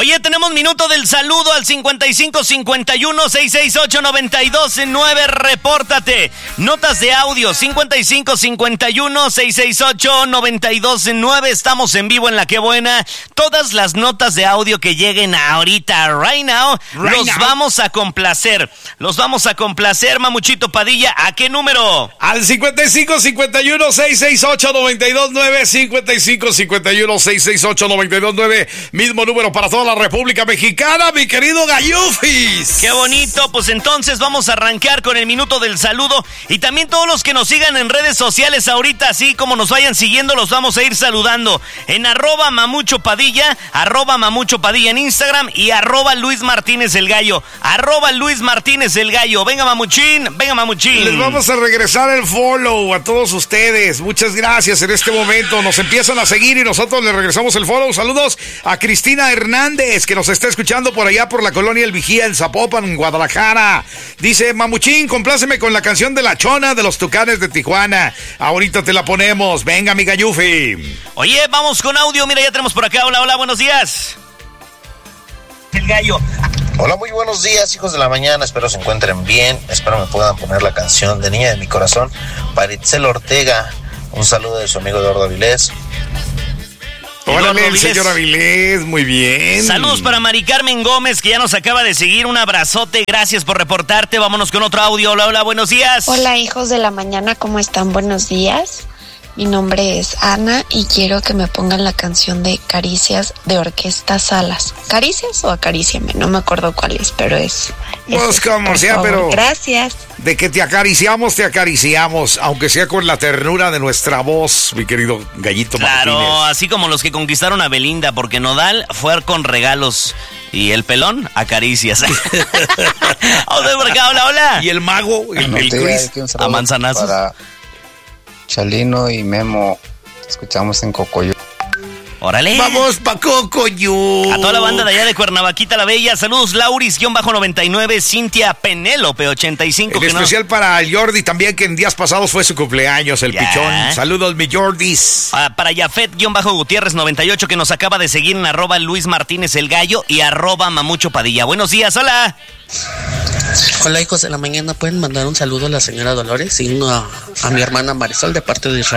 Oye, tenemos minuto del saludo al 5551-668-929. Repórtate. Notas de audio 5551-668-929. Estamos en vivo en La Qué Buena. Todas las notas de audio que lleguen ahorita, right now, vamos a complacer. Los vamos a complacer, Mamuchito Padilla. ¿A qué número? Al 5551-668-929. 5551-668-929. Mismo número para toda la República Mexicana, mi querido Gallufis. Qué bonito, pues entonces vamos a arrancar con el minuto del saludo y también todos los que nos sigan en redes sociales ahorita, así como nos vayan siguiendo, los vamos a ir saludando en @Mamucho Padilla en Instagram y @Luis Martínez el Gallo, @Luis Martínez el Gallo. Venga Mamuchín. Les vamos a regresar el follow a todos ustedes. Muchas gracias en este momento. Nos empiezan a seguir y nosotros les regresamos el follow. Saludos a Cristina Hernández, que nos está escuchando por allá por la colonia El Vigía en Zapopan, Guadalajara. Dice: Mamuchín, compláceme con la canción de La Chona de los Tucanes de Tijuana. Ahorita te la ponemos. Venga, mi Gallufi. Oye, vamos con audio. Mira, ya tenemos por acá. Hola, buenos días. El Gallo. Hola, muy buenos días, hijos de la mañana. Espero se encuentren bien. Espero me puedan poner la canción de Niña de mi Corazón para Itzel Ortega. Un saludo de su amigo Eduardo Avilés. Órale, el señor Avilés, muy bien. Saludos para Mari Carmen Gómez, que ya nos acaba de seguir. Un abrazote, gracias por reportarte. Vámonos con otro audio. Hola, buenos días. Hola, hijos de la mañana, ¿cómo están? Buenos días. Mi nombre es Ana y quiero que me pongan la canción de Caricias de Orquesta Salas. ¿Caricias o Acaríciame? No me acuerdo cuál es, pero es... Pues como sea, pero... Gracias. De que te acariciamos, aunque sea con la ternura de nuestra voz, mi querido Gallito Martínez. Claro, así como los que conquistaron a Belinda, porque Nodal fue con regalos y el pelón a caricias. Hola. Y el mago, el Chris, a manzanazos. Para Chalino y Memo, te escuchamos en Cocoyo. ¡Órale! ¡Vamos pa' Cocoyo! A toda la banda de allá de Cuernavaquita la Bella. Saludos, Lauris-99, Cintia Penélope 85. En especial para el Jordi también, que en días pasados fue su cumpleaños, el pichón. Saludos, mi Jordis. Para Yafet-Gutiérrez 98, que nos acaba de seguir en @Luis Martínez el Gallo y @Mamucho Padilla. Buenos días, hola. Hola, hijos de la mañana. ¿Pueden mandar un saludo a la señora Dolores y uno a mi hermana Marisol de parte de Israel?